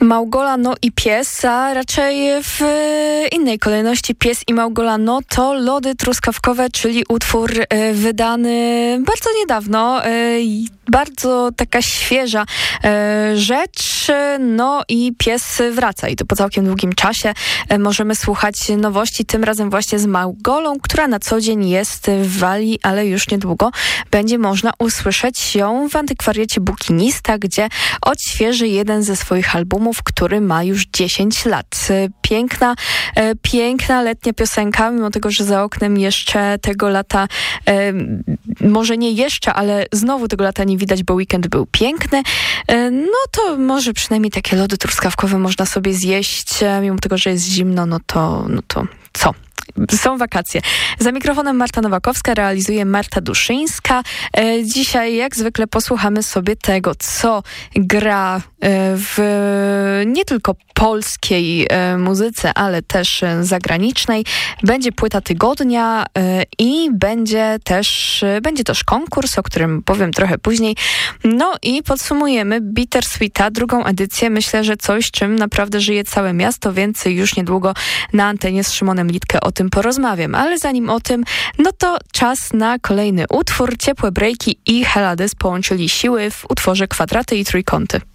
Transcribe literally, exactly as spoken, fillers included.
Małgola, i pies, a raczej w innej kolejności pies i Małgola, to Lody truskawkowe, czyli utwór wydany bardzo niedawno, bardzo taka świeża rzecz, no i pies wraca i to po całkiem długim czasie możemy słuchać nowości, tym razem właśnie z Małgolą, która na co dzień jest w Walii, ale już niedługo będzie można usłyszeć ją w antykwariacie Bukinista, gdzie odświeży jeden ze swoich albumów, który ma już dziesięć lat. Piękna, piękna letnia piosenka, mimo tego, że za oknem jeszcze tego lata, może nie jeszcze, ale znowu tego lata nie widać, bo weekend był piękny, no to może przynajmniej takie lody truskawkowe można sobie zjeść, mimo tego, że jest zimno, no to, no to co? Są wakacje. Za mikrofonem Marta Nowakowska, realizuje Marta Duszyńska. Dzisiaj jak zwykle posłuchamy sobie tego, co gra w nie tylko polskiej muzyce, ale też zagranicznej. Będzie płyta tygodnia i będzie też, będzie też konkurs, o którym powiem trochę później. No i podsumujemy Bittersweeta, drugą edycję. Myślę, że coś, czym naprawdę żyje całe miasto, więc już niedługo na antenie z Szymonem Litkę o tym porozmawiam. Ale zanim o tym, no to czas na kolejny utwór. Ciepłe breaki i Helades połączyli siły w utworze Kwadraty i Trójkąty.